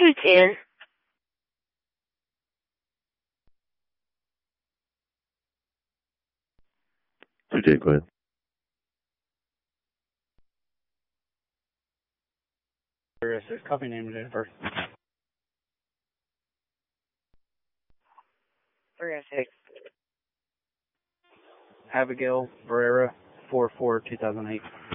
210. Okay, go ahead. Copy name and date of birth. 306. Abigail Barrera, 4/4/2008.